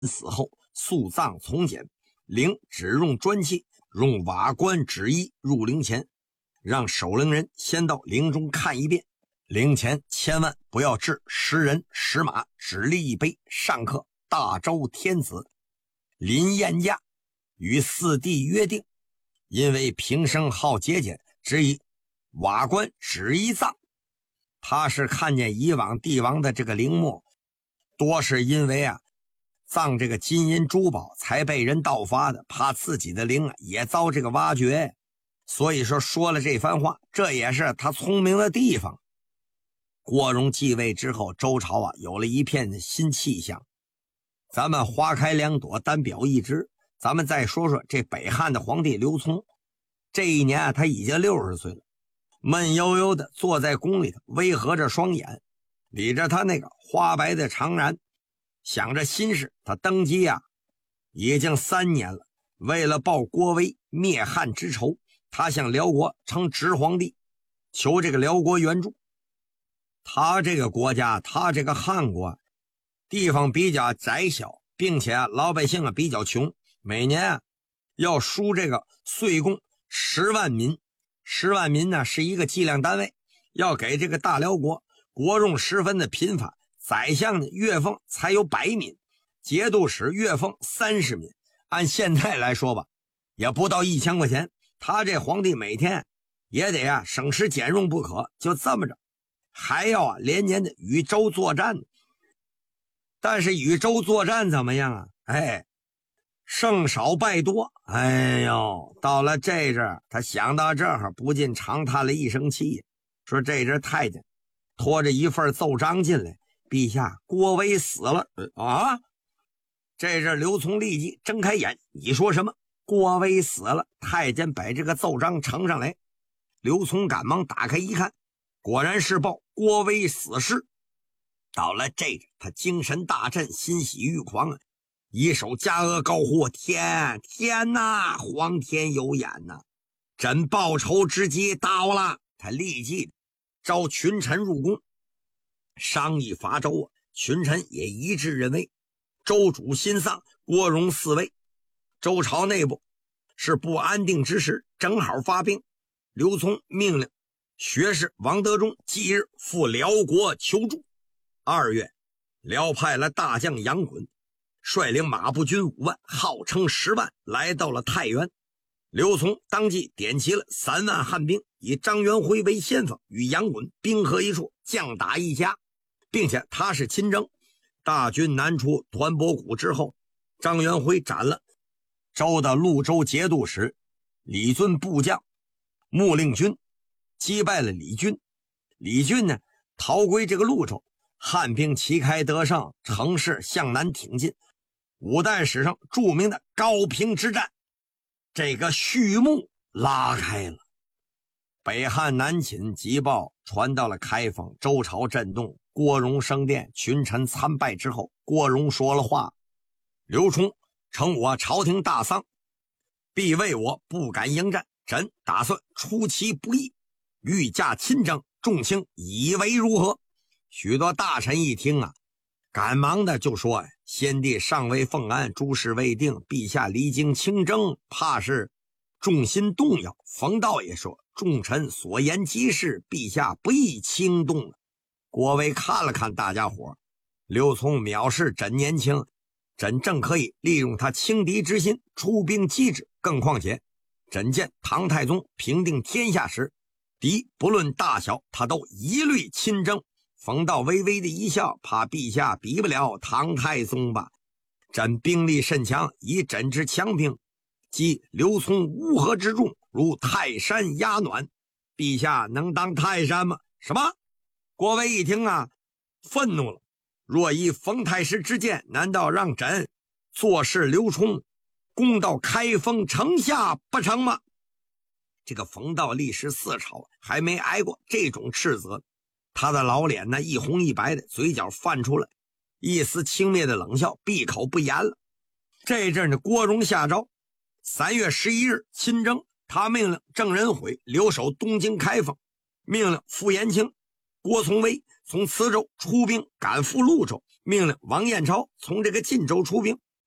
死后肃葬从简，陵只用砖砌，用瓦棺纸衣入陵前，让守陵人先到陵中看一遍。陵前千万不要置10人10马，只立一碑，上刻大周天子林彦驾与四弟约定，因为平生好节俭，只以瓦棺纸衣葬。他是看见以往帝王的这个陵墓多是因为葬这个金银珠宝才被人盗伐的，怕自己的陵也遭这个挖掘，所以说了这番话，这也是他聪明的地方。郭荣继位之后，周朝有了一片新气象。咱们花开两朵，单表一枝。咱们再说说这北汉的皇帝刘琮，这一年他已经60岁了，闷悠悠的坐在宫里头，微合着双眼，理着他那个花白的长髯，想着心事。他登基已经3年了，为了报郭威灭汉之仇，他向辽国称直皇帝，求这个辽国援助。他这个国家，他这个汉国地方比较窄小，并且老百姓比较穷，每年要输这个岁贡10万民。10万民呢是一个计量单位，要给这个大辽国国用十分的贫乏。宰相呢月俸才有100民，节度使月俸30民，按现在来说吧，也不到1000块钱。他这皇帝每天也得省吃俭用不可，就这么着，还要连年的与周作战。但是与周作战怎么样胜少败多。到了这阵他想到这儿，不禁长叹了一声气，说这阵太监拖着一份奏章进来，陛下，郭威死了。这阵刘琮立即睁开眼，你说什么？郭威死了？太监把这个奏章呈上来，刘琮赶忙打开一看，果然是报郭威死事。到了这阵他精神大振，欣喜欲狂，一手加额高呼，天哪，皇天有眼呐，朕报仇之机到了。他立即召群臣入宫商议伐周群臣也一致认为周主新丧，郭荣嗣位。周朝内部是不安定之时，正好发兵。刘琮命令学士王德忠即日赴辽国求助。2月，辽派了大将杨衮率领马步军5万，号称10万，来到了太原。刘琮当即点齐了3万汉兵，以张元辉为先锋，与杨衮兵合一处，将打一家，并且他是亲征。大军南出团泊谷之后，张元辉斩了周的潞州节度使李遵部将穆令君，击败了李军。李军呢逃归这个潞州，汉兵旗开得胜，乘势向南挺进。五代史上著名的高平之战这个序幕拉开了。北汉南侵急报传到了开封，周朝震动，郭荣升殿，群臣参拜之后，郭荣说了话：刘琮称我朝廷大丧，必为我不敢迎战，朕打算出其不意，御驾亲征，众卿以为如何？许多大臣一听赶忙的就说：先帝尚未奉安，诸事未定，陛下离京亲征，怕是众心动摇。冯道也说：众臣所言极是，陛下不宜轻动了。郭威看了看大家伙，刘琮藐视朕年轻，朕正可以利用他轻敌之心出兵击之。更况且朕见唐太宗平定天下时，敌不论大小，他都一律亲征。冯道微微的一笑，怕陛下比不了唐太宗吧？朕兵力甚强，以朕之强兵，即刘琮乌合之众，如泰山压暖。陛下能当泰山吗？什么？郭威一听愤怒了。若以冯太师之见，难道让朕坐视刘琮攻到开封城下不成吗？这个冯道历时4朝还没挨过这种斥责，他的老脸一红一白的，嘴角泛出了一丝轻蔑的冷笑，闭口不言了。这阵的郭荣下诏，3月11日亲征，他命令郑仁悔留守东京开封，命令傅延清、郭从威从磁州出兵赶赴潞州，命令王彦超从这个晋州出兵，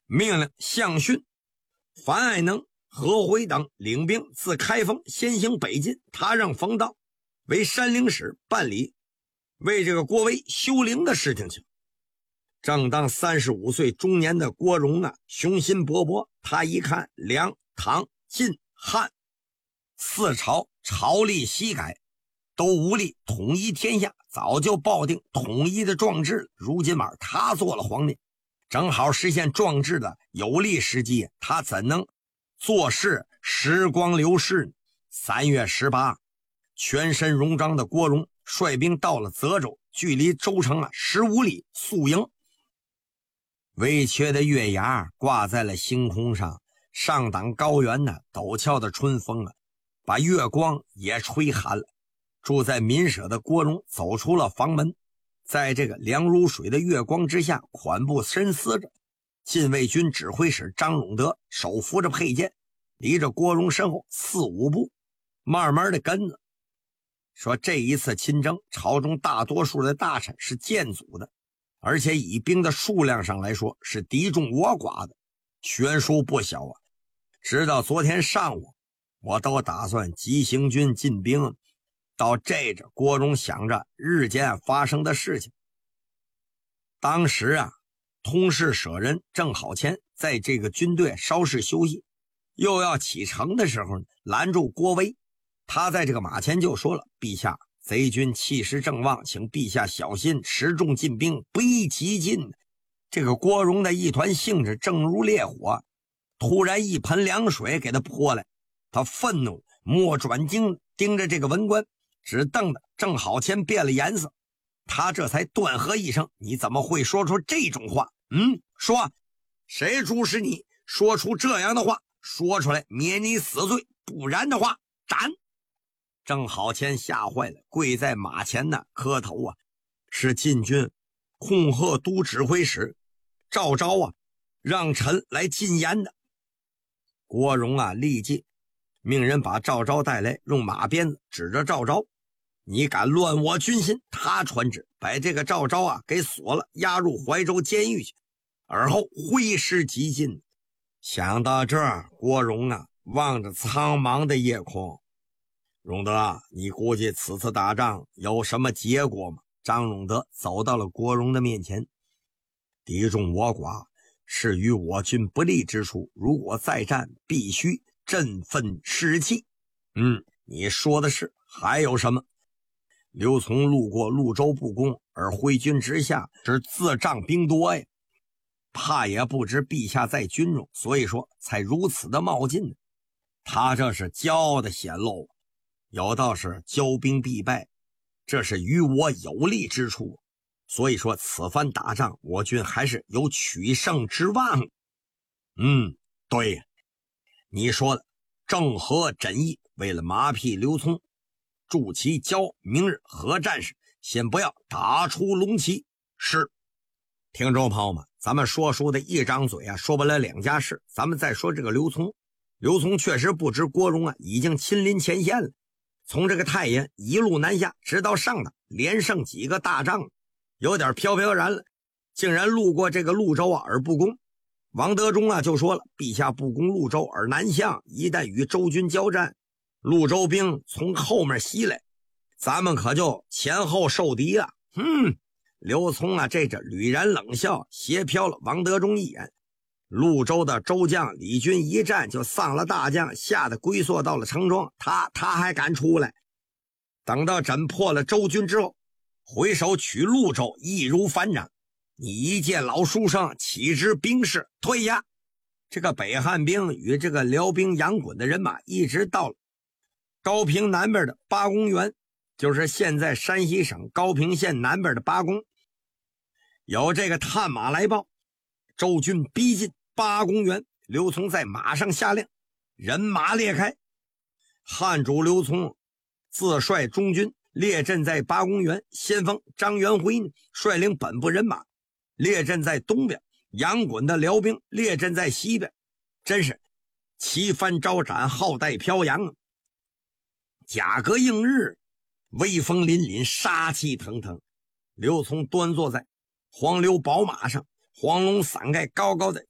命令项训、樊爱能、何辉等领兵自开封先行北进，他让冯道为山陵使办理为这个郭威修陵的事情去。正当35岁中年的郭荣啊，雄心勃勃。他一看梁、唐、晋、汉四朝朝历西改，都无力统一天下，早就抱定统一的壮志。如今嘛，他做了皇帝，正好实现壮志的有利时机，他怎能做事时光流逝呢？3月18，全身戎装的郭荣率兵到了泽州，距离州城15里宿营。微缺的月牙挂在了星空上，上党高原陡峭的春风把月光也吹寒了。住在民舍的郭荣走出了房门，在这个凉如水的月光之下款步深思着。禁卫军指挥使张永德手扶着佩剑，离着郭荣身后4、5步，慢慢的跟着。说这一次亲征，朝中大多数的大臣是建祖的，而且以兵的数量上来说是敌众我寡的，悬殊不小啊。直到昨天上午，我都打算急行军进兵。到这着，郭荣想着日间发生的事情。当时通事舍人郑好谦在这个军队稍事休息，又要启程的时候拦住郭威。他在这个马前就说了：“陛下，贼军气势正旺，请陛下小心，持重进兵，不宜急进。”这个郭荣的一团兴致正如烈火，突然一盆凉水给他泼来，他愤怒莫转睛盯着这个文官，只瞪得郑好谦变了颜色。他这才断喝一声：“你怎么会说出这种话？说，谁主使你说出这样的话？说出来免你死罪，不然的话斩！”郑好谦吓坏了，跪在马前磕头是禁军控贺都指挥使赵昭让臣来进言的。郭荣立即命人把赵昭带来，用马鞭子指着赵昭：“你敢乱我军心！”他传旨把这个赵昭给锁了，押入怀州监狱去，而后挥师急进。想到这儿，郭荣望着苍茫的夜空：“荣德，你估计此次打仗有什么结果吗？”张荣德走到了郭荣的面前：“敌众我寡，是与我军不利之处，如果再战，必须振奋士气。”你说的是，还有什么？刘琮路过潞州不攻，而挥军直下，是自仗兵多呀，怕也不知陛下在军中，所以说才如此的冒进。他这是骄傲的显露，有道是骄兵必败，这是与我有利之处，所以说此番打仗我军还是有取胜之望。对呀，你说的正合朕意。为了麻痹刘琮，助其骄，明日何战时先不要打出龙旗。是。听众朋友们，咱们说书的一张嘴说不了两家事。咱们再说这个刘琮。刘琮确实不知郭荣已经亲临前线了，从这个太原一路南下，直到上党，连胜几个大仗，有点飘飘然了，竟然路过这个潞州而不攻。王德忠就说了：“陛下不攻潞州而南向，一旦与周军交战，潞州兵从后面袭来，咱们可就前后受敌了。”刘琮这屡然冷笑，斜瞟了王德忠一眼。潞州的州将李军一战就丧了大将，吓得龟缩到了城庄，他还敢出来？等到斩破了周军之后，回首取潞州，易如反掌。你一介老书生，岂知兵事，退呀！这个北汉兵与这个辽兵杨衮的人马一直到了高平南边的八公园，就是现在山西省高平县南边的八公。有这个探马来报，周军逼近八公园。刘琮在马上下令，人马列开。汉主刘琮自率中军列阵在八公园，先锋张元辉率领本部人马列阵在东边，杨衮的辽兵列阵在西边，真是旗帆招展，号带飘扬，甲革映日，威风凛凛，杀气腾腾。刘琮端坐在黄鹂宝马上，黄龙伞盖高高的